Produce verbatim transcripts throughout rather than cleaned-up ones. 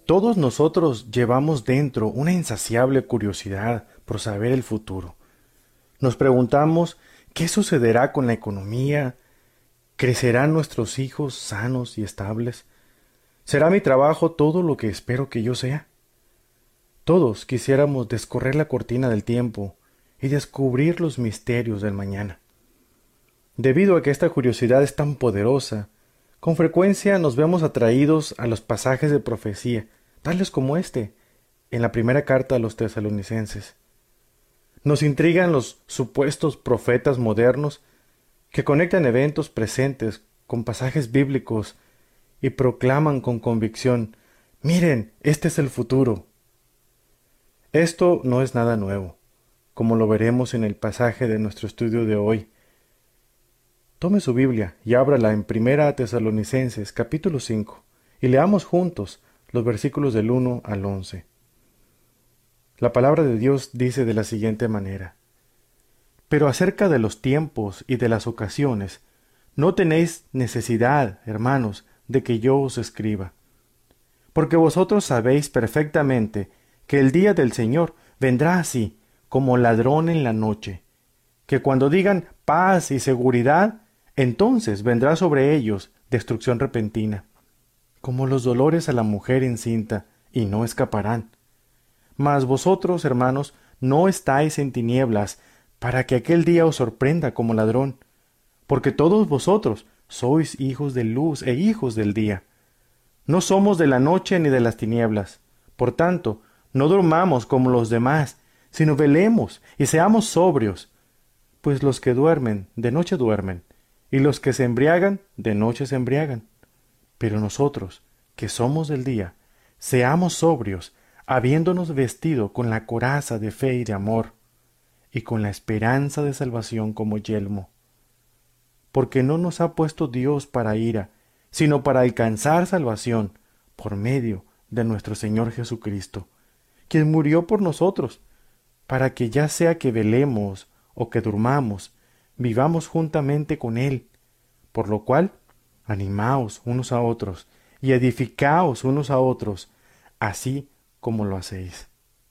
Todos nosotros llevamos dentro una insaciable curiosidad por saber el futuro. Nos preguntamos qué sucederá con la economía, ¿crecerán nuestros hijos sanos y estables? ¿Será mi trabajo todo lo que espero que yo sea? Todos quisiéramos descorrer la cortina del tiempo y descubrir los misterios del mañana. Debido a que esta curiosidad es tan poderosa, con frecuencia nos vemos atraídos a los pasajes de profecía, tales como este, en la primera carta a los tesalonicenses. Nos intrigan los supuestos profetas modernos que conectan eventos presentes con pasajes bíblicos y proclaman con convicción: «Miren, este es el futuro». Esto no es nada nuevo, como lo veremos en el pasaje de nuestro estudio de hoy. Tome su Biblia y ábrala en Primera Tesalonicenses capítulo cinco y leamos juntos los versículos del uno al once. La palabra de Dios dice de la siguiente manera: «Pero acerca de los tiempos y de las ocasiones, no tenéis necesidad, hermanos, de que yo os escriba. Porque vosotros sabéis perfectamente que el día del Señor vendrá así, como ladrón en la noche, que cuando digan paz y seguridad, entonces vendrá sobre ellos destrucción repentina, como los dolores a la mujer encinta, y no escaparán. Mas vosotros, hermanos, no estáis en tinieblas, para que aquel día os sorprenda como ladrón, porque todos vosotros sois hijos de luz e hijos del día. No somos de la noche ni de las tinieblas. Por tanto, no durmamos como los demás, sino velemos y seamos sobrios. Pues los que duermen, de noche duermen, y los que se embriagan, de noche se embriagan. Pero nosotros, que somos del día, seamos sobrios, habiéndonos vestido con la coraza de fe y de amor, y con la esperanza de salvación como yelmo. Porque no nos ha puesto Dios para ira, sino para alcanzar salvación por medio de nuestro Señor Jesucristo, quien murió por nosotros, para que ya sea que velemos o que durmamos, vivamos juntamente con Él. Por lo cual, animaos unos a otros y edificaos unos a otros, así como lo hacéis».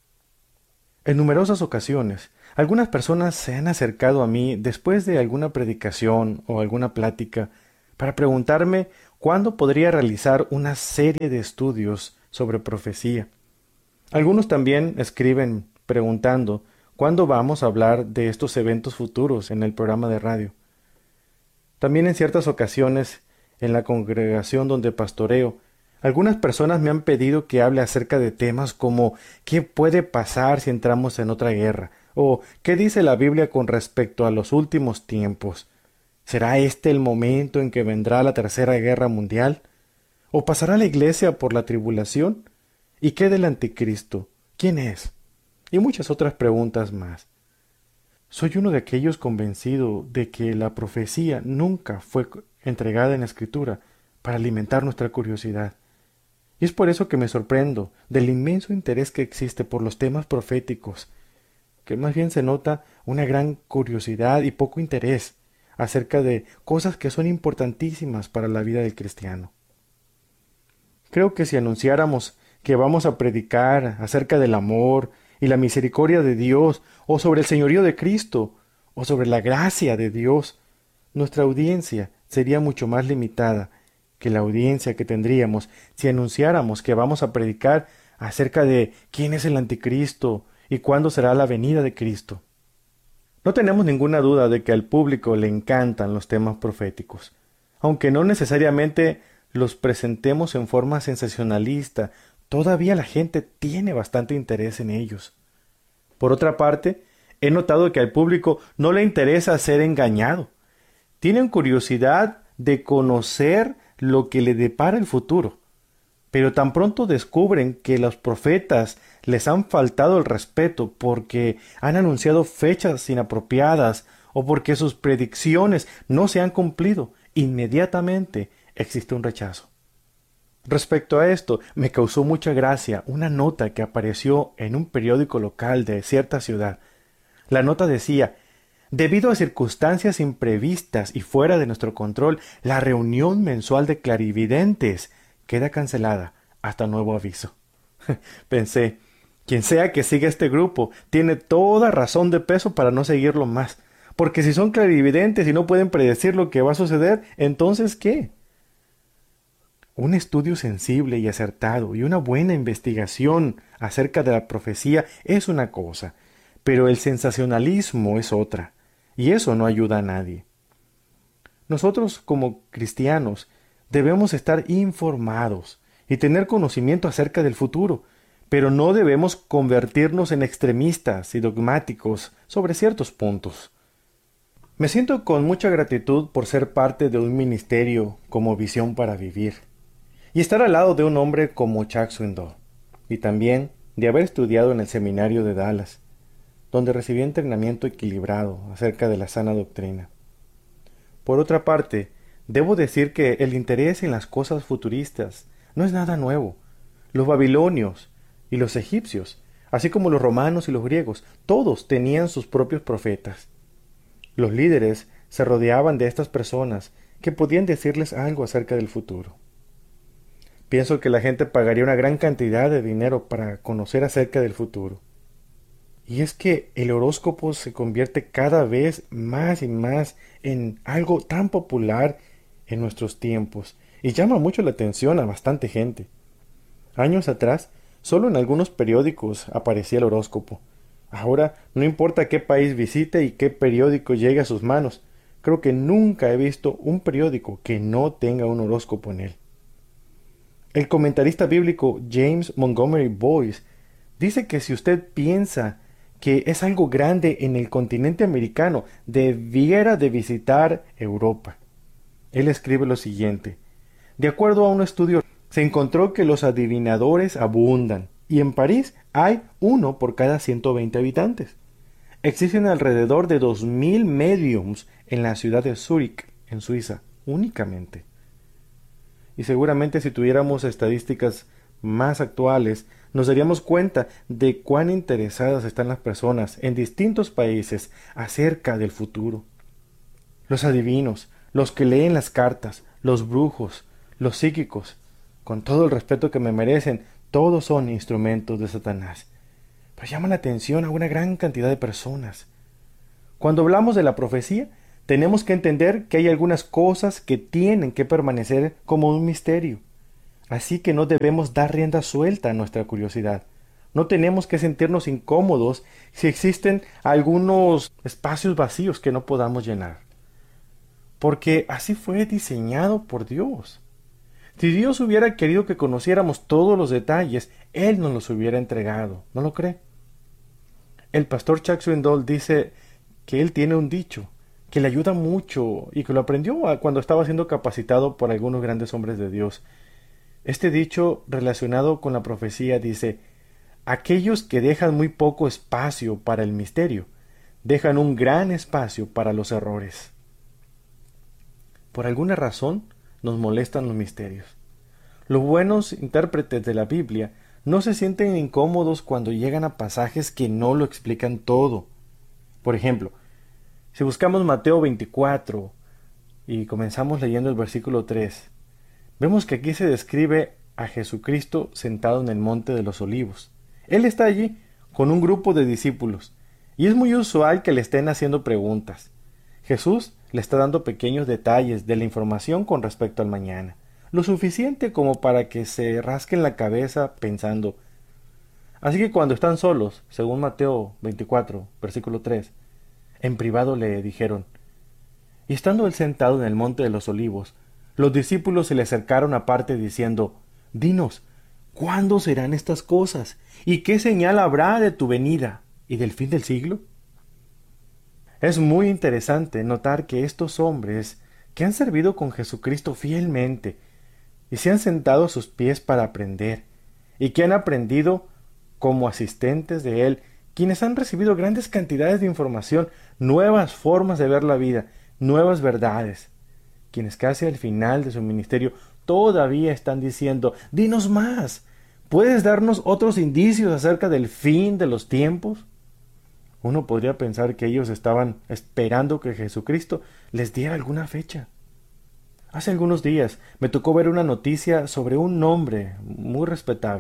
En numerosas ocasiones, algunas personas se han acercado a mí después de alguna predicación o alguna plática para preguntarme cuándo podría realizar una serie de estudios sobre profecía. Algunos también escriben preguntando cuándo vamos a hablar de estos eventos futuros en el programa de radio. También en ciertas ocasiones, en la congregación donde pastoreo, algunas personas me han pedido que hable acerca de temas como ¿qué puede pasar si entramos en otra guerra? O ¿qué dice la Biblia con respecto a los últimos tiempos? ¿Será este el momento en que vendrá la tercera guerra mundial? ¿O pasará la iglesia por la tribulación? ¿Y qué del anticristo? ¿Quién es? Y muchas otras preguntas más. Soy uno de aquellos convencido de que la profecía nunca fue entregada en la Escritura para alimentar nuestra curiosidad. Y es por eso que me sorprendo del inmenso interés que existe por los temas proféticos, que más bien se nota una gran curiosidad y poco interés acerca de cosas que son importantísimas para la vida del cristiano. Creo que si anunciáramos que vamos a predicar acerca del amor y la misericordia de Dios, o sobre el señorío de Cristo, o sobre la gracia de Dios, nuestra audiencia sería mucho más limitada que la audiencia que tendríamos si anunciáramos que vamos a predicar acerca de quién es el anticristo y cuándo será la venida de Cristo. No tenemos ninguna duda de que al público le encantan los temas proféticos, aunque no necesariamente los presentemos en forma sensacionalista. Todavía la gente tiene bastante interés en ellos. Por otra parte, he notado que al público no le interesa ser engañado. Tienen curiosidad de conocer lo que le depara el futuro, pero tan pronto descubren que los profetas les han faltado el respeto porque han anunciado fechas inapropiadas o porque sus predicciones no se han cumplido, inmediatamente existe un rechazo. Respecto a esto, me causó mucha gracia una nota que apareció en un periódico local de cierta ciudad. La nota decía: «Debido a circunstancias imprevistas y fuera de nuestro control, la reunión mensual de clarividentes queda cancelada hasta nuevo aviso». Pensé, quien sea que siga este grupo tiene toda razón de peso para no seguirlo más. Porque si son clarividentes y no pueden predecir lo que va a suceder, entonces ¿qué? Un estudio sensible y acertado y una buena investigación acerca de la profecía es una cosa, pero el sensacionalismo es otra, y eso no ayuda a nadie. Nosotros, como cristianos, debemos estar informados y tener conocimiento acerca del futuro, pero no debemos convertirnos en extremistas y dogmáticos sobre ciertos puntos. Me siento con mucha gratitud por ser parte de un ministerio como Visión para Vivir y estar al lado de un hombre como Chuck Swindoll, y también de haber estudiado en el seminario de Dallas, donde recibí entrenamiento equilibrado acerca de la sana doctrina. Por otra parte, debo decir que el interés en las cosas futuristas no es nada nuevo. Los babilonios y los egipcios, así como los romanos y los griegos, todos tenían sus propios profetas. Los líderes se rodeaban de estas personas que podían decirles algo acerca del futuro. Pienso que la gente pagaría una gran cantidad de dinero para conocer acerca del futuro. Y es que el horóscopo se convierte cada vez más y más en algo tan popular en nuestros tiempos y llama mucho la atención a bastante gente. Años atrás, solo en algunos periódicos aparecía el horóscopo. Ahora, no importa qué país visite y qué periódico llegue a sus manos, creo que nunca he visto un periódico que no tenga un horóscopo en él. El comentarista bíblico James Montgomery Boyce dice que si usted piensa que es algo grande en el continente americano, debiera de visitar Europa. Él escribe lo siguiente: de acuerdo a un estudio, se encontró que los adivinadores abundan, y en París hay uno por cada ciento veinte habitantes. Existen alrededor de dos mil mediums en la ciudad de Zúrich, en Suiza, únicamente. Y seguramente si tuviéramos estadísticas más actuales, nos daríamos cuenta de cuán interesadas están las personas en distintos países acerca del futuro. Los adivinos, los que leen las cartas, los brujos, los psíquicos, con todo el respeto que me merecen, todos son instrumentos de Satanás. Pero llaman la atención a una gran cantidad de personas. Cuando hablamos de la profecía, tenemos que entender que hay algunas cosas que tienen que permanecer como un misterio. Así que no debemos dar rienda suelta a nuestra curiosidad. No tenemos que sentirnos incómodos si existen algunos espacios vacíos que no podamos llenar. Porque así fue diseñado por Dios. Si Dios hubiera querido que conociéramos todos los detalles, Él nos los hubiera entregado. ¿No lo cree? El pastor Chuck Swindoll dice que él tiene un dicho que le ayuda mucho y que lo aprendió cuando estaba siendo capacitado por algunos grandes hombres de Dios. Este dicho relacionado con la profecía dice: aquellos que dejan muy poco espacio para el misterio, dejan un gran espacio para los errores. Por alguna razón nos molestan los misterios. Los buenos intérpretes de la Biblia no se sienten incómodos cuando llegan a pasajes que no lo explican todo. Por ejemplo, si buscamos Mateo veinticuatro y comenzamos leyendo el versículo tres, vemos que aquí se describe a Jesucristo sentado en el monte de los olivos. Él está allí con un grupo de discípulos y es muy usual que le estén haciendo preguntas. Jesús le está dando pequeños detalles de la información con respecto al mañana, lo suficiente como para que se rasquen la cabeza pensando. Así que cuando están solos, según Mateo veinticuatro, versículo tres, en privado le dijeron: y estando él sentado en el monte de los olivos, los discípulos se le acercaron aparte diciendo: dinos, ¿cuándo serán estas cosas? ¿Y qué señal habrá de tu venida y del fin del siglo? Es muy interesante notar que estos hombres que han servido con Jesucristo fielmente y se han sentado a sus pies para aprender, y que han aprendido como asistentes de Él, quienes han recibido grandes cantidades de información, nuevas formas de ver la vida, nuevas verdades, quienes casi al final de su ministerio todavía están diciendo: dinos más, ¿puedes darnos otros indicios acerca del fin de los tiempos? Uno podría pensar que ellos estaban esperando que Jesucristo les diera alguna fecha. Hace algunos días me tocó ver una noticia sobre un hombre muy respetable,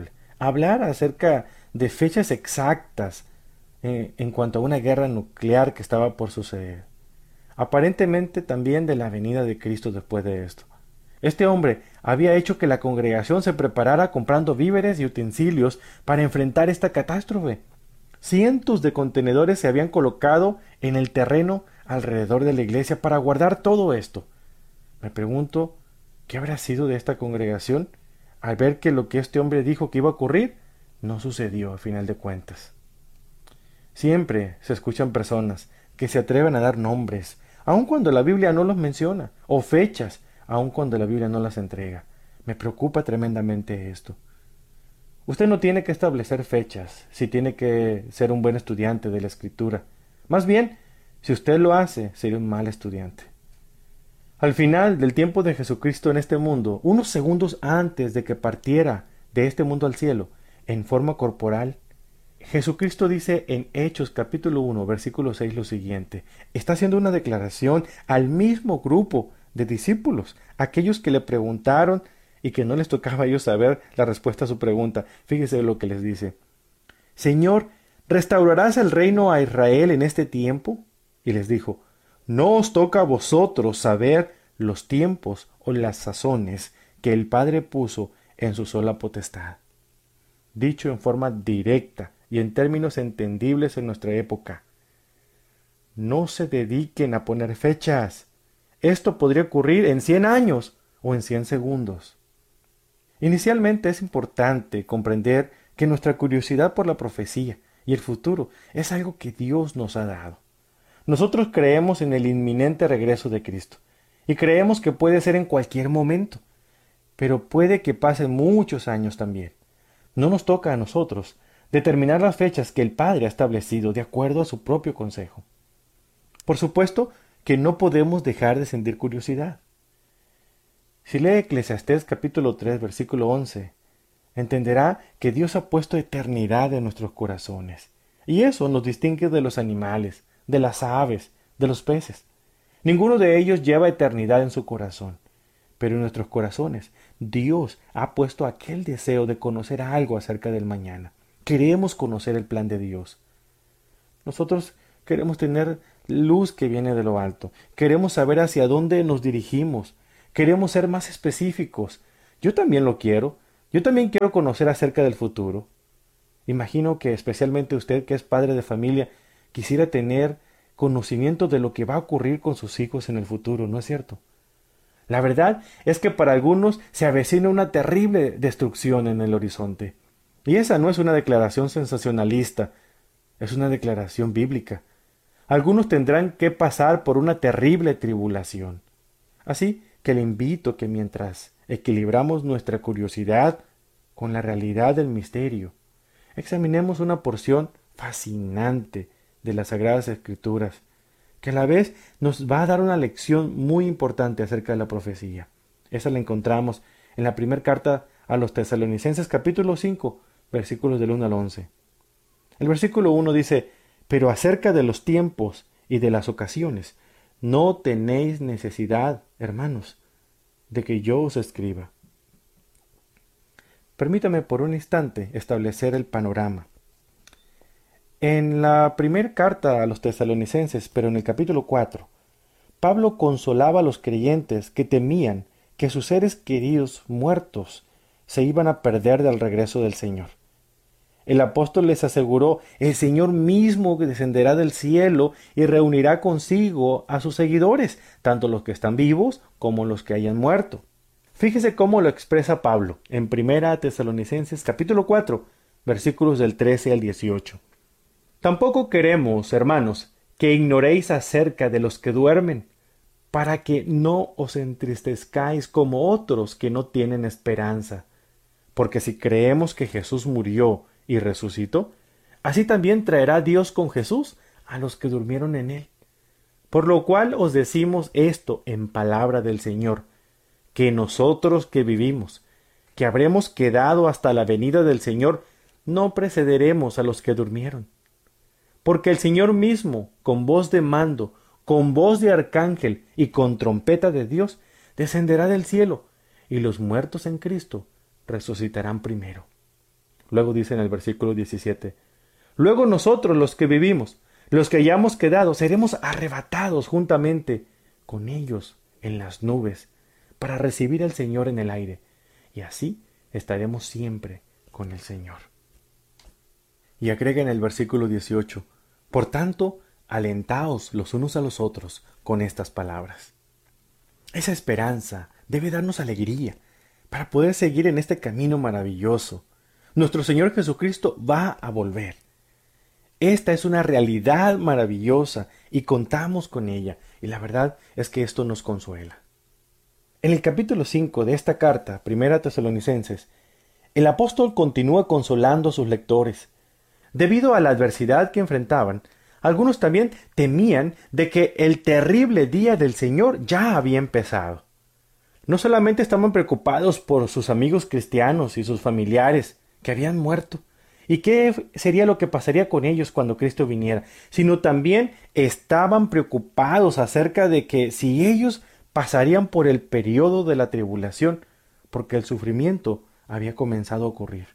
hablar acerca de fechas exactas eh, en cuanto a una guerra nuclear que estaba por suceder. Aparentemente también de la venida de Cristo después de esto. Este hombre había hecho que la congregación se preparara comprando víveres y utensilios para enfrentar esta catástrofe. Cientos de contenedores se habían colocado en el terreno alrededor de la iglesia para guardar todo esto. Me pregunto, ¿qué habrá sido de esta congregación al ver que lo que este hombre dijo que iba a ocurrir no sucedió a final de cuentas? Siempre se escuchan personas que se atreven a dar nombres, aun cuando la Biblia no los menciona, o fechas, aun cuando la Biblia no las entrega. Me preocupa tremendamente esto. Usted no tiene que establecer fechas si tiene que ser un buen estudiante de la Escritura. Más bien, si usted lo hace, sería un mal estudiante. Al final del tiempo de Jesucristo en este mundo, unos segundos antes de que partiera de este mundo al cielo, en forma corporal, Jesucristo dice en Hechos capítulo uno, versículo seis lo siguiente. Está haciendo una declaración al mismo grupo de discípulos, aquellos que le preguntaron y que no les tocaba a ellos saber la respuesta a su pregunta. Fíjese lo que les dice. Señor, ¿restaurarás el reino a Israel en este tiempo? Y les dijo, no os toca a vosotros saber los tiempos o las sazones que el Padre puso en su sola potestad. Dicho en forma directa y en términos entendibles en nuestra época. No se dediquen a poner fechas. Esto podría ocurrir en cien años o en cien segundos. Inicialmente es importante comprender que nuestra curiosidad por la profecía y el futuro es algo que Dios nos ha dado. Nosotros creemos en el inminente regreso de Cristo y creemos que puede ser en cualquier momento, pero puede que pasen muchos años también. No nos toca a nosotros determinar las fechas que el Padre ha establecido de acuerdo a su propio consejo. Por supuesto que no podemos dejar de sentir curiosidad. Si lee Eclesiastés capítulo tres, versículo once, entenderá que Dios ha puesto eternidad en nuestros corazones, y eso nos distingue de los animales, de las aves, de los peces. Ninguno de ellos lleva eternidad en su corazón, pero en nuestros corazones Dios ha puesto aquel deseo de conocer algo acerca del mañana. Queremos conocer el plan de Dios. Nosotros queremos tener luz que viene de lo alto, queremos saber hacia dónde nos dirigimos, queremos ser más específicos. Yo también lo quiero. Yo también quiero conocer acerca del futuro. Imagino que especialmente usted, que es padre de familia, quisiera tener conocimiento de lo que va a ocurrir con sus hijos en el futuro, ¿no es cierto? La verdad es que para algunos se avecina una terrible destrucción en el horizonte. Y esa no es una declaración sensacionalista, es una declaración bíblica. Algunos tendrán que pasar por una terrible tribulación. Así que le invito que mientras equilibramos nuestra curiosidad con la realidad del misterio, examinemos una porción fascinante de las Sagradas Escrituras, que a la vez nos va a dar una lección muy importante acerca de la profecía. Esa la encontramos en la primera carta a los Tesalonicenses capítulo cinco, versículos del uno al once. El versículo uno dice, pero acerca de los tiempos y de las ocasiones, no tenéis necesidad, hermanos, de que yo os escriba. Permítame por un instante establecer el panorama. En la primera carta a los tesalonicenses, pero en el capítulo cuatro, Pablo consolaba a los creyentes que temían que sus seres queridos muertos se iban a perder del regreso del Señor. El apóstol les aseguró, el Señor mismo descenderá del cielo y reunirá consigo a sus seguidores, tanto los que están vivos como los que hayan muerto. Fíjese cómo lo expresa Pablo en primera Tesalonicenses capítulo cuatro, versículos del trece al dieciocho. Tampoco queremos, hermanos, que ignoréis acerca de los que duermen, para que no os entristezcáis como otros que no tienen esperanza. Porque si creemos que Jesús murió y resucitó, así también traerá Dios con Jesús a los que durmieron en él. Por lo cual os decimos esto en palabra del Señor, que nosotros que vivimos, que habremos quedado hasta la venida del Señor, no precederemos a los que durmieron. Porque el Señor mismo, con voz de mando, con voz de arcángel y con trompeta de Dios, descenderá del cielo, y los muertos en Cristo resucitarán primero. Luego dice en el versículo diecisiete, luego nosotros los que vivimos, los que hayamos quedado, seremos arrebatados juntamente con ellos en las nubes para recibir al Señor en el aire, y así estaremos siempre con el Señor. Y agrega en el versículo dieciocho, por tanto, alentaos los unos a los otros con estas palabras. Esa esperanza debe darnos alegría para poder seguir en este camino maravilloso. Nuestro Señor Jesucristo va a volver. Esta es una realidad maravillosa y contamos con ella, y la verdad es que esto nos consuela. En el capítulo cinco de esta carta, Primera Tesalonicenses, el apóstol continúa consolando a sus lectores. Debido a la adversidad que enfrentaban, algunos también temían de que el terrible día del Señor ya había empezado. No solamente estaban preocupados por sus amigos cristianos y sus familiares que habían muerto, y qué sería lo que pasaría con ellos cuando Cristo viniera, sino también estaban preocupados acerca de que si ellos pasarían por el periodo de la tribulación, porque el sufrimiento había comenzado a ocurrir.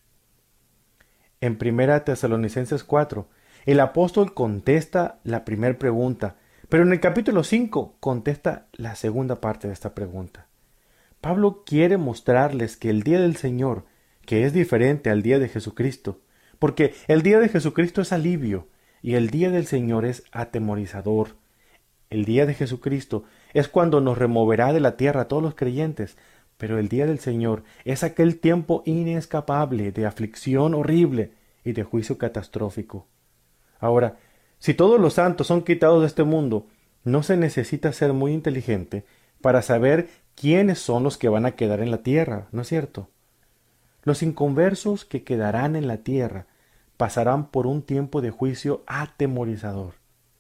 En Primera Tesalonicenses cuatro, el apóstol contesta la primera pregunta, pero en el capítulo cinco contesta la segunda parte de esta pregunta. Pablo quiere mostrarles que el día del Señor, que es diferente al día de Jesucristo, porque el día de Jesucristo es alivio y el día del Señor es atemorizador. El día de Jesucristo es cuando nos removerá de la tierra a todos los creyentes, pero el día del Señor es aquel tiempo inescapable de aflicción horrible y de juicio catastrófico. Ahora, si todos los santos son quitados de este mundo, no se necesita ser muy inteligente para saber quiénes son los que van a quedar en la tierra, ¿no es cierto? Los inconversos que quedarán en la tierra pasarán por un tiempo de juicio atemorizador.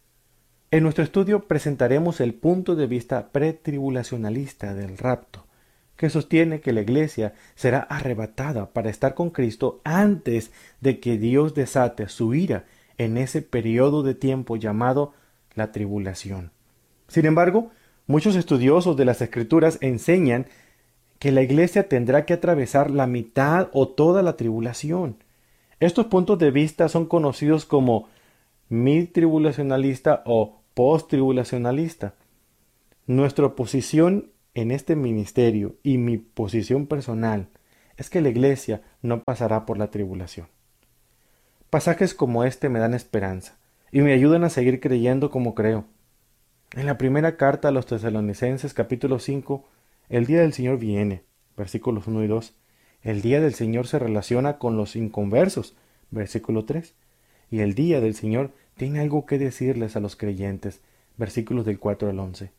En nuestro estudio presentaremos el punto de vista pretribulacionalista del rapto, que sostiene que la iglesia será arrebatada para estar con Cristo antes de que Dios desate su ira en ese periodo de tiempo llamado la tribulación. Sin embargo, muchos estudiosos de las Escrituras enseñan que la iglesia tendrá que atravesar la mitad o toda la tribulación. Estos puntos de vista son conocidos como mid-tribulacionalista o post-tribulacionalista. Nuestra posición en este ministerio y mi posición personal es que la iglesia no pasará por la tribulación. Pasajes como este me dan esperanza y me ayudan a seguir creyendo como creo. En la primera carta a los Tesalonicenses, capítulo cinco, el día del Señor viene, versículos uno y dos. El día del Señor se relaciona con los inconversos, versículo tres. Y el día del Señor tiene algo que decirles a los creyentes, versículos del cuatro al once.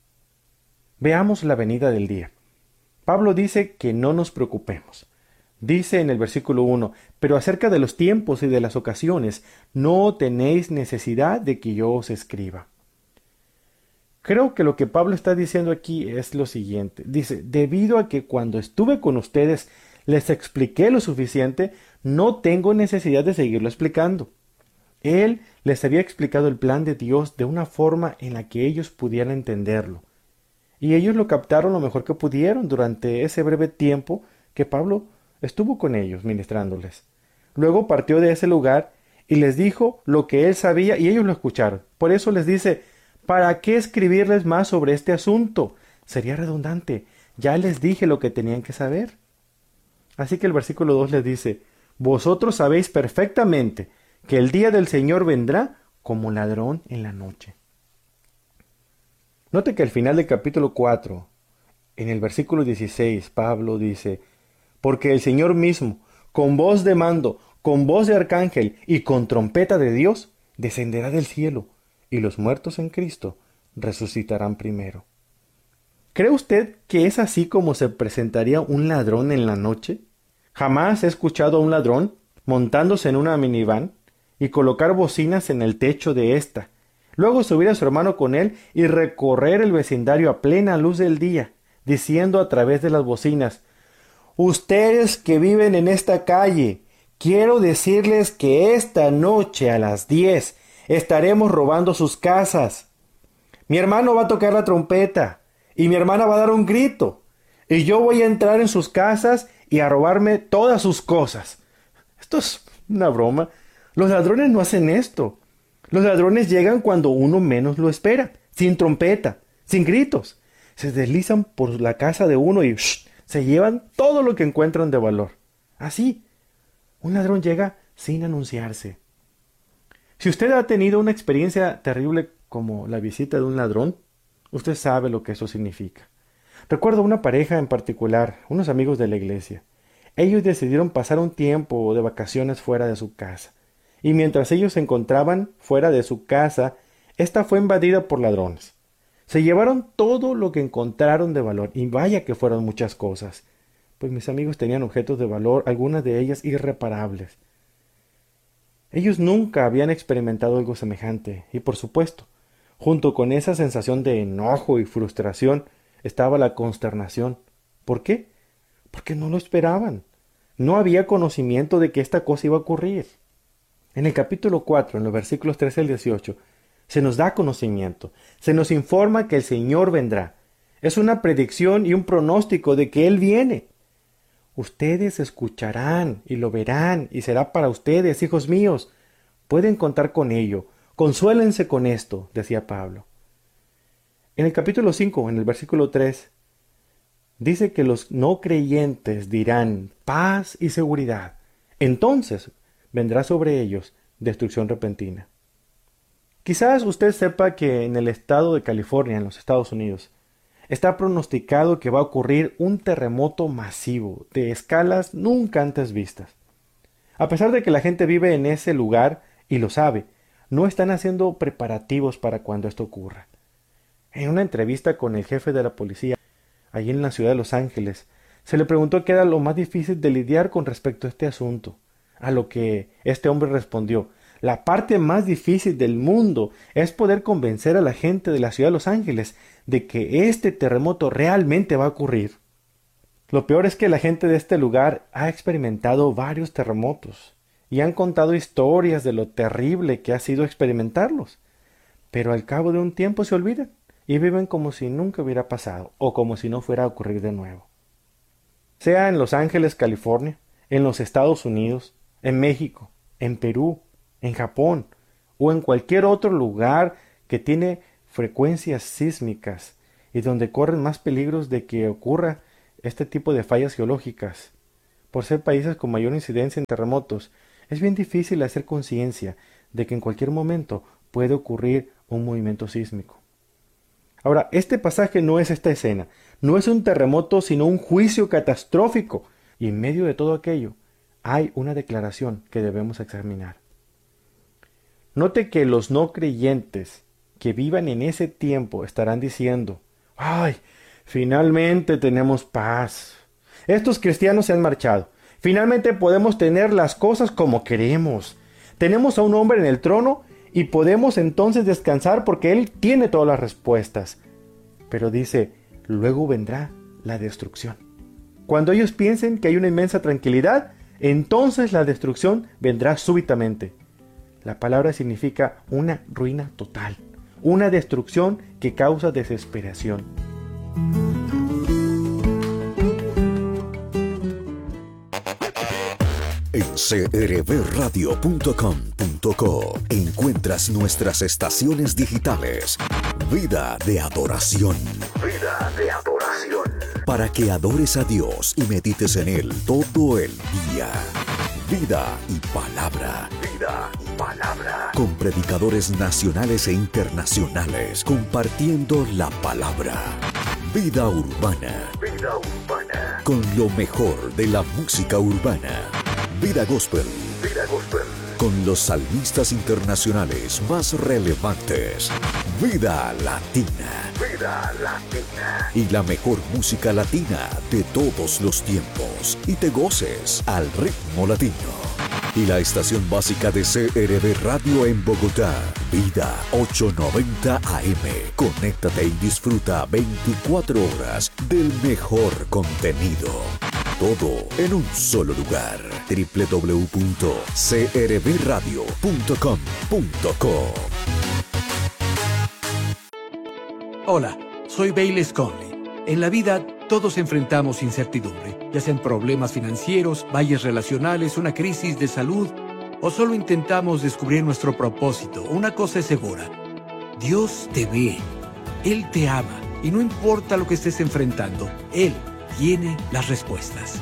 Veamos la venida del día. Pablo dice que no nos preocupemos. Dice en el versículo uno, pero acerca de los tiempos y de las ocasiones, no tenéis necesidad de que yo os escriba. Creo que lo que Pablo está diciendo aquí es lo siguiente. Dice, debido a que cuando estuve con ustedes les expliqué lo suficiente, no tengo necesidad de seguirlo explicando. Él les había explicado el plan de Dios de una forma en la que ellos pudieran entenderlo. Y ellos lo captaron lo mejor que pudieron durante ese breve tiempo que Pablo estuvo con ellos ministrándoles. Luego partió de ese lugar y les dijo lo que él sabía y ellos lo escucharon. Por eso les dice, ¿para qué escribirles más sobre este asunto? Sería redundante. Ya les dije lo que tenían que saber. Así que el versículo dos les dice, vosotros sabéis perfectamente que el día del Señor vendrá como ladrón en la noche. Note que al final del capítulo cuatro, en el versículo dieciséis, Pablo dice, porque el Señor mismo, con voz de mando, con voz de arcángel y con trompeta de Dios, descenderá del cielo, y los muertos en Cristo resucitarán primero. ¿Cree usted que es así como se presentaría un ladrón en la noche? Jamás he escuchado a un ladrón montándose en una minivan y colocar bocinas en el techo de ésta, luego subir a su hermano con él y recorrer el vecindario a plena luz del día, diciendo a través de las bocinas, ustedes que viven en esta calle, quiero decirles que esta noche a las diez estaremos robando sus casas. Mi hermano va a tocar la trompeta y mi hermana va a dar un grito y yo voy a entrar en sus casas y a robarme todas sus cosas. Esto es una broma. Los ladrones no hacen esto. Los ladrones llegan cuando uno menos lo espera, sin trompeta, sin gritos. Se deslizan por la casa de uno y ¡shh!, se llevan todo lo que encuentran de valor. Así, un ladrón llega sin anunciarse. Si usted ha tenido una experiencia terrible como la visita de un ladrón, usted sabe lo que eso significa. Recuerdo una pareja en particular, unos amigos de la iglesia. Ellos decidieron pasar un tiempo de vacaciones fuera de su casa. Y mientras ellos se encontraban fuera de su casa, esta fue invadida por ladrones. Se llevaron todo lo que encontraron de valor, y vaya que fueron muchas cosas, pues mis amigos tenían objetos de valor, algunas de ellas irreparables. Ellos nunca habían experimentado algo semejante, y por supuesto, junto con esa sensación de enojo y frustración, estaba la consternación. ¿Por qué? Porque no lo esperaban. No había conocimiento de que esta cosa iba a ocurrir. En el capítulo cuatro, en los versículos trece al dieciocho, se nos da conocimiento, se nos informa que el Señor vendrá. Es una predicción y un pronóstico de que Él viene. Ustedes escucharán y lo verán, y será para ustedes, hijos míos. Pueden contar con ello. Consuélense con esto, decía Pablo. En el capítulo cinco, en el versículo tres, dice que los no creyentes dirán paz y seguridad. Entonces vendrá sobre ellos destrucción repentina. Quizás usted sepa que en el estado de California, en los Estados Unidos, está pronosticado que va a ocurrir un terremoto masivo, de escalas nunca antes vistas. A pesar de que la gente vive en ese lugar y lo sabe, no están haciendo preparativos para cuando esto ocurra. En una entrevista con el jefe de la policía, allí en la ciudad de Los Ángeles, se le preguntó qué era lo más difícil de lidiar con respecto a este asunto, a lo que este hombre respondió: la parte más difícil del mundo es poder convencer a la gente de la ciudad de Los Ángeles de que este terremoto realmente va a ocurrir. Lo peor es que la gente de este lugar ha experimentado varios terremotos y han contado historias de lo terrible que ha sido experimentarlos, pero al cabo de un tiempo se olvidan y viven como si nunca hubiera pasado o como si no fuera a ocurrir de nuevo. Sea en Los Ángeles, California, en los Estados Unidos, en México, en Perú, en Japón o en cualquier otro lugar que tiene frecuencias sísmicas y donde corren más peligros de que ocurra este tipo de fallas geológicas. Por ser países con mayor incidencia en terremotos, es bien difícil hacer conciencia de que en cualquier momento puede ocurrir un movimiento sísmico. Ahora, este pasaje no es esta escena, no es un terremoto, sino un juicio catastrófico, y en medio de todo aquello hay una declaración que debemos examinar. Note que los no creyentes que vivan en ese tiempo estarán diciendo: ¡ay! Finalmente tenemos paz. Estos cristianos se han marchado. Finalmente podemos tener las cosas como queremos. Tenemos a un hombre en el trono y podemos entonces descansar porque Él tiene todas las respuestas. Pero dice, luego vendrá la destrucción. Cuando ellos piensen que hay una inmensa tranquilidad, entonces la destrucción vendrá súbitamente. La palabra significa una ruina total, una destrucción que causa desesperación. En c r b radio punto com punto co encuentras nuestras estaciones digitales. Vida de adoración. Vida de adoración. Para que adores a Dios y medites en Él todo el día. Vida y palabra. Vida y palabra. Con predicadores nacionales e internacionales compartiendo la palabra. Vida urbana. Vida urbana. Con lo mejor de la música urbana. Vida Gospel. Vida Gospel. Con los salmistas internacionales más relevantes. Vida Latina. Vida Latina. Y la mejor música latina de todos los tiempos. Y te goces al ritmo latino. Y la estación básica de C R B Radio en Bogotá. Vida ochocientos noventa A M. Conéctate y disfruta veinticuatro horas del mejor contenido. Todo en un solo lugar. doble u doble u doble u punto c r b radio punto com punto co. Hola, soy Bailey Conley. En la vida todos enfrentamos incertidumbre. ya sean problemas financieros, valles relacionales, una crisis de salud, o solo intentamos descubrir nuestro propósito. Una cosa es segura: Dios te ve, Él te ama, y no importa lo que estés enfrentando, Él tiene las respuestas.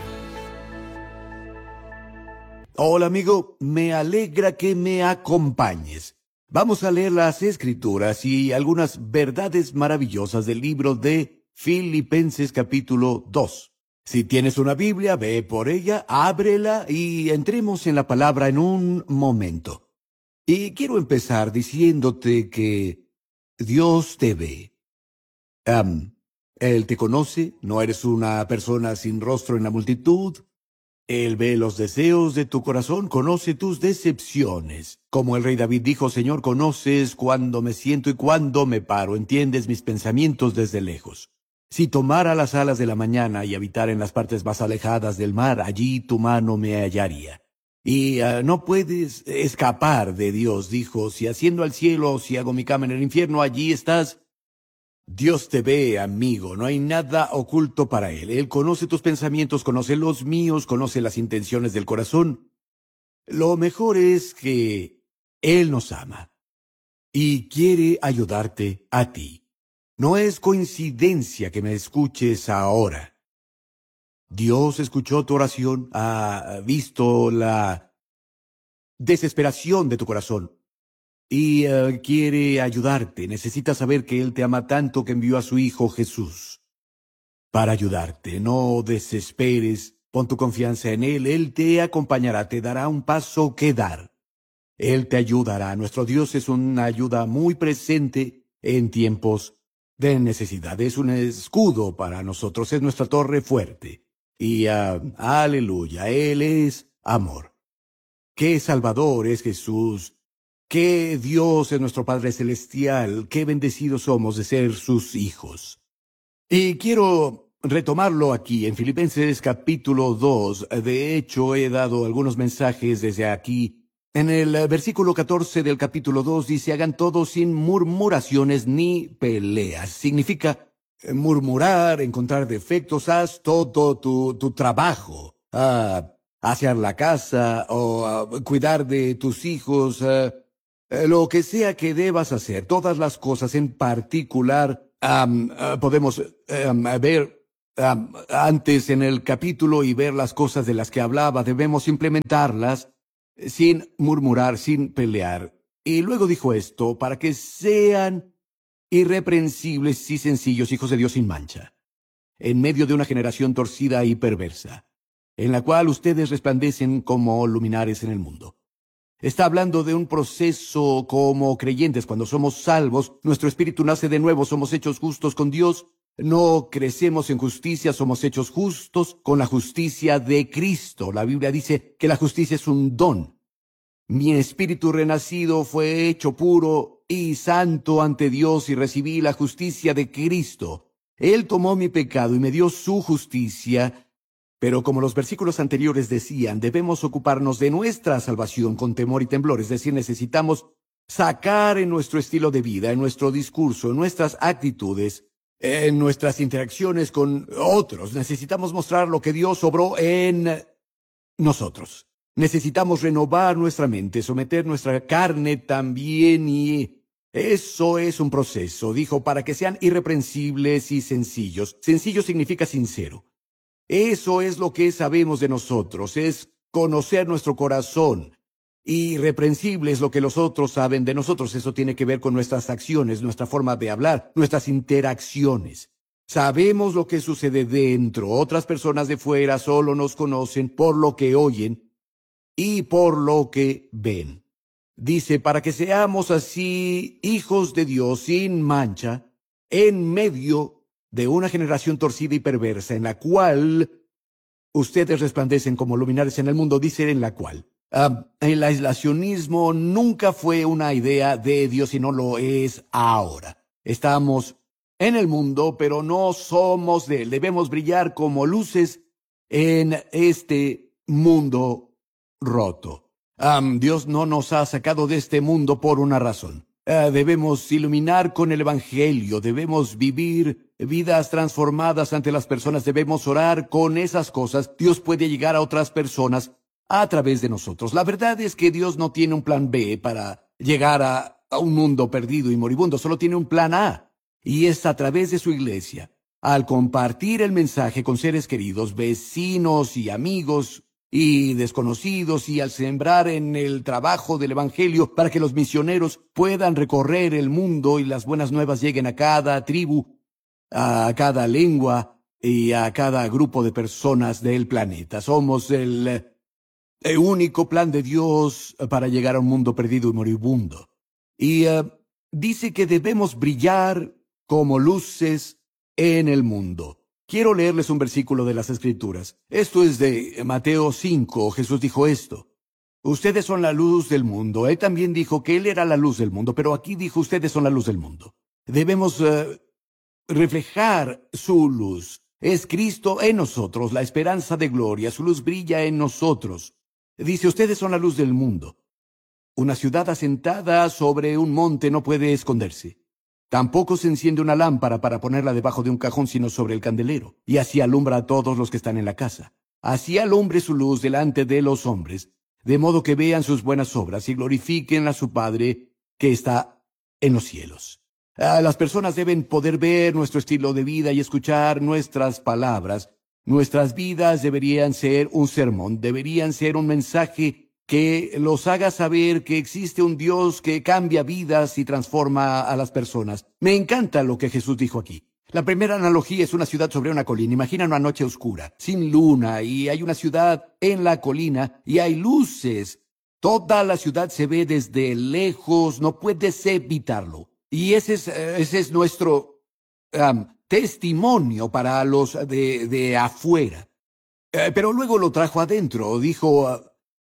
Hola amigo, me alegra que me acompañes. Vamos a leer las Escrituras y algunas verdades maravillosas del libro de Filipenses capítulo dos. Si tienes una Biblia, ve por ella, ábrela y entremos en la palabra en un momento. Y quiero empezar diciéndote que Dios te ve. Um, Él te conoce, no eres una persona sin rostro en la multitud. Él ve los deseos de tu corazón, conoce tus decepciones. Como el rey David dijo: Señor, conoces cuándo me siento y cuándo me paro, entiendes mis pensamientos desde lejos. Si tomara las alas de la mañana y habitara en las partes más alejadas del mar, allí tu mano me hallaría. Y uh, no puedes escapar de Dios, dijo: si asciendo al cielo o si hago mi cama en el infierno, allí estás. Dios te ve, amigo, no hay nada oculto para Él. Él conoce tus pensamientos, conoce los míos, conoce las intenciones del corazón. Lo mejor es que Él nos ama y quiere ayudarte a ti. No es coincidencia que me escuches ahora. Dios escuchó tu oración, ha visto la desesperación de tu corazón. Y uh, quiere ayudarte. Necesitas saber que Él te ama tanto que envió a su Hijo Jesús para ayudarte. No desesperes, pon tu confianza en Él. Él te acompañará, te dará un paso que dar. Él te ayudará. Nuestro Dios es una ayuda muy presente en tiempos de necesidad. Es un escudo para nosotros, es nuestra torre fuerte. Y uh, aleluya, Él es amor. ¡Qué Salvador es Jesús! ¡Qué Dios es nuestro Padre Celestial! ¡Qué bendecidos somos de ser sus hijos! Y quiero retomarlo aquí en Filipenses capítulo dos. De hecho, he dado algunos mensajes desde aquí. En el versículo catorce del capítulo dos dice: hagan todo sin murmuraciones ni peleas. Significa murmurar, encontrar defectos. Haz todo tu, tu trabajo. Ah, hacer la casa o uh, cuidar de tus hijos. Uh, Eh, lo que sea que debas hacer, todas las cosas en particular, um, uh, podemos um, ver um, antes en el capítulo y ver las cosas de las que hablaba. Debemos implementarlas sin murmurar, sin pelear. Y luego dijo esto: para que sean irreprensibles y sencillos, hijos de Dios sin mancha, en medio de una generación torcida y perversa, en la cual ustedes resplandecen como luminares en el mundo. Está hablando de un proceso como creyentes. Cuando somos salvos, nuestro espíritu nace de nuevo, somos hechos justos con Dios. No crecemos en justicia, somos hechos justos con la justicia de Cristo. La Biblia dice que la justicia es un don. Mi espíritu renacido fue hecho puro y santo ante Dios y recibí la justicia de Cristo. Él tomó mi pecado y me dio su justicia. Pero como los versículos anteriores decían, debemos ocuparnos de nuestra salvación con temor y temblor. Es decir, necesitamos sacar en nuestro estilo de vida, en nuestro discurso, en nuestras actitudes, en nuestras interacciones con otros. Necesitamos mostrar lo que Dios obró en nosotros. Necesitamos renovar nuestra mente, someter nuestra carne también, y eso es un proceso. Dijo: para que sean irreprensibles y sencillos. Sencillo significa sincero. Eso es lo que sabemos de nosotros, es conocer nuestro corazón. Irreprensible es lo que los otros saben de nosotros. Eso tiene que ver con nuestras acciones, nuestra forma de hablar, nuestras interacciones. Sabemos lo que sucede dentro. Otras personas de fuera solo nos conocen por lo que oyen y por lo que ven. Dice: para que seamos así hijos de Dios sin mancha, en medio de una generación torcida y perversa, en la cual ustedes resplandecen como luminares en el mundo. Dice en la cual. Uh, el aislacionismo nunca fue una idea de Dios y no lo es ahora. Estamos en el mundo, pero no somos de él. Debemos brillar como luces en este mundo roto. Um, Dios no nos ha sacado de este mundo por una razón. Uh, debemos iluminar con el Evangelio, debemos vivir vidas transformadas ante las personas. Debemos orar con esas cosas. Dios puede llegar a otras personas a través de nosotros. La verdad es que Dios no tiene un plan B para llegar a, a un mundo perdido y moribundo. Solo tiene un plan A. Y es a través de su iglesia. Al compartir el mensaje con seres queridos, vecinos y amigos y desconocidos, y al sembrar en el trabajo del Evangelio para que los misioneros puedan recorrer el mundo y las buenas nuevas lleguen a cada tribu, a cada lengua y a cada grupo de personas del planeta. Somos el, el único plan de Dios para llegar a un mundo perdido y moribundo. Y uh, dice que debemos brillar como luces en el mundo. Quiero leerles un versículo de las Escrituras. Esto es de Mateo cinco. Jesús dijo esto: ustedes son la luz del mundo. Él también dijo que Él era la luz del mundo, pero aquí dijo ustedes son la luz del mundo. Debemos uh, reflejar su luz. Es Cristo en nosotros, la esperanza de gloria. Su luz brilla en nosotros. Dice, ustedes son la luz del mundo. Una ciudad asentada sobre un monte no puede esconderse. Tampoco se enciende una lámpara para ponerla debajo de un cajón, sino sobre el candelero, y así alumbra a todos los que están en la casa. Así alumbre su luz delante de los hombres, de modo que vean sus buenas obras y glorifiquen a su Padre que está en los cielos. Ah, las personas deben poder ver nuestro estilo de vida y escuchar nuestras palabras. Nuestras vidas deberían ser un sermón, deberían ser un mensaje que los haga saber que existe un Dios que cambia vidas y transforma a las personas. Me encanta lo que Jesús dijo aquí. La primera analogía es una ciudad sobre una colina. Imagina una noche oscura, sin luna, y hay una ciudad en la colina y hay luces. Toda la ciudad se ve desde lejos, no puedes evitarlo. Y ese es, ese es nuestro um, testimonio para los de, de afuera. Eh, pero luego lo trajo adentro. Dijo, uh,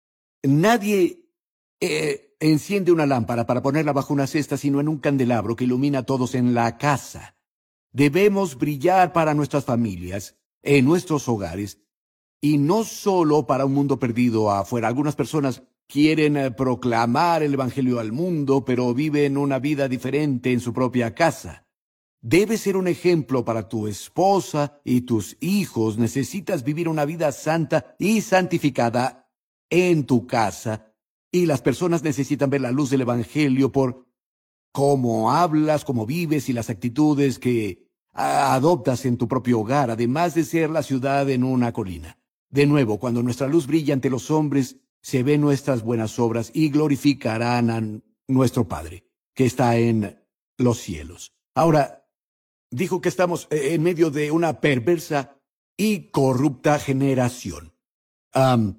nadie eh, enciende una lámpara para ponerla bajo una cesta, sino en un candelabro que ilumina a todos en la casa. Debemos brillar para nuestras familias, en nuestros hogares, y no solo para un mundo perdido afuera. Algunas personas quieren eh, proclamar el Evangelio al mundo, pero viven una vida diferente en su propia casa. Debes ser un ejemplo para tu esposa y tus hijos. Necesitas vivir una vida santa y santificada en tu casa, y las personas necesitan ver la luz del Evangelio por cómo hablas, cómo vives y las actitudes que a, adoptas en tu propio hogar, además de ser la ciudad en una colina. De nuevo, cuando nuestra luz brilla ante los hombres, se ven nuestras buenas obras y glorificarán a nuestro Padre, que está en los cielos. Ahora, dijo que estamos en medio de una perversa y corrupta generación. Um,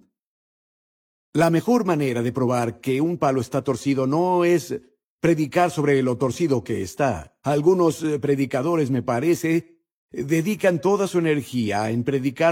La mejor manera de probar que un palo está torcido no es predicar sobre lo torcido que está. Algunos eh, predicadores, me parece, dedican toda su energía en predicar